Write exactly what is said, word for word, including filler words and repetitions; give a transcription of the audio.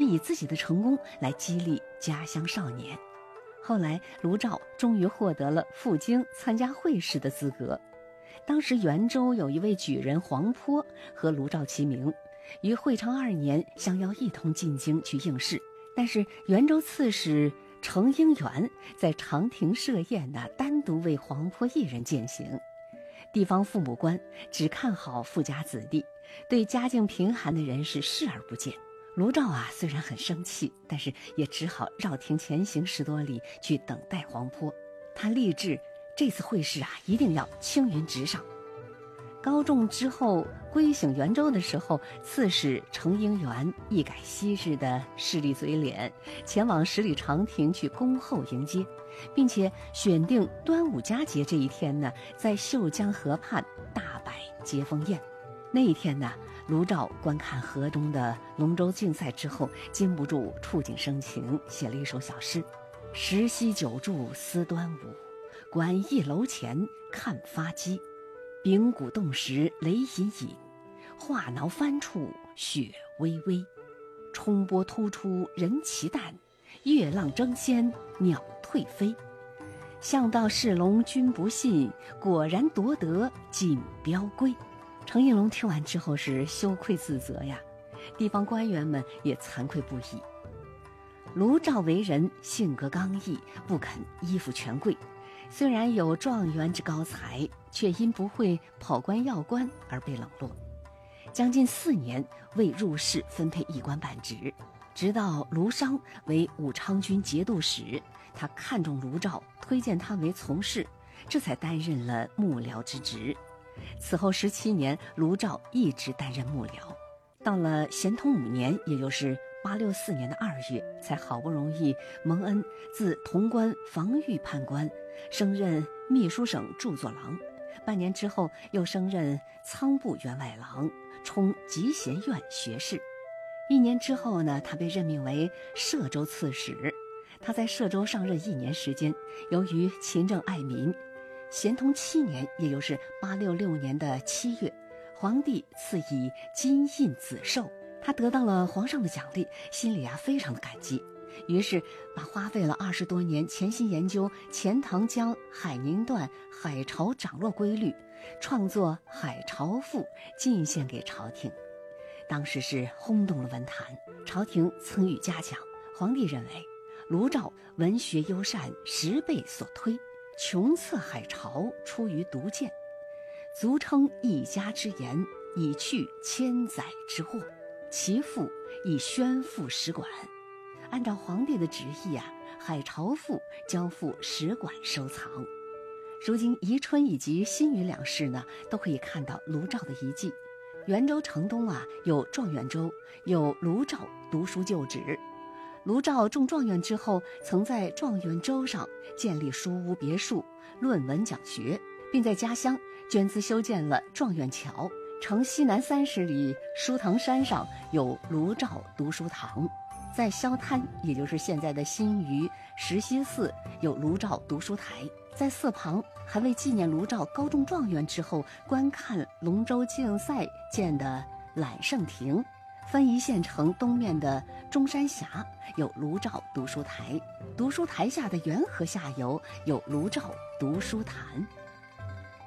以自己的成功来激励家乡少年。后来卢照终于获得了赴京参加会试的资格。当时袁州有一位举人黄坡和卢照齐名，于会昌二年相邀一同进京去应试。但是袁州刺史程应元在长亭设宴呢，单独为黄坡一人饯行。地方父母官只看好富家子弟，对家境贫寒的人士视而不见。卢照啊，虽然很生气，但是也只好绕庭前行十多里去等待黄坡。他立志这次会试啊，一定要青云直上。高中之后归省袁州的时候，刺史程应元一改昔日的势利嘴脸，前往十里长亭去恭候迎接，并且选定端午佳节这一天呢，在秀江河畔大摆接风宴。那一天呢，卢照观看河中的龙舟竞赛之后，禁不住触景生情，写了一首小诗：十溪九柱思端午，馆驿楼前看发鸡。秉鼓动时雷隐隐，画挠翻处雪微微。冲波突出人骑淡，月浪争先鸟退飞。向道是龙君不信，果然夺得锦标归。程应龙听完之后是羞愧自责呀，地方官员们也惭愧不已。卢照为人性格刚毅，不肯依附权贵，虽然有状元之高才，却因不会跑官要官而被冷落。将近四年未入仕分配一官半职，直到卢商为武昌军节度使，他看中卢照，推荐他为从事，这才担任了幕僚之职。此后十七年，卢照一直担任幕僚。到了咸通五年，也就是八六四年的二月，才好不容易蒙恩自潼关防御判官升任秘书省著作郎，半年之后又升任仓部员外郎，充集贤院学士。一年之后呢，他被任命为歙州刺史。他在歙州上任一年时间，由于勤政爱民，咸通七年，也就是八六六年的七月，皇帝赐以金印紫绶，他得到了皇上的奖励，心里啊非常的感激，于是把花费了二十多年潜心研究钱塘江海宁段海潮涨落规律，创作《海潮赋》进献给朝廷。当时是轰动了文坛，朝廷曾予嘉奖。皇帝认为卢照文学优善，十倍所推，穷策海潮出于独见，足称一家之言，以去千载之祸。其父亦宣赋使馆。按照皇帝的旨意啊，海潮赋交付使馆收藏。如今宜春以及新余两市呢，都可以看到卢照的遗迹。袁州城东啊有状元州，有卢照读书旧址。卢照中状元之后，曾在状元州上建立书屋别墅，论文讲学，并在家乡捐资修建了状元桥。城西南三十里书堂山上有卢照读书堂，在萧滩，也就是现在的新余石溪寺，有卢照读书台。在寺旁还为纪念卢照高中状元之后观看龙舟竞赛建的揽胜亭。分宜县城东面的中山峡有卢照读书台，读书台下的元河下游有卢照读书潭。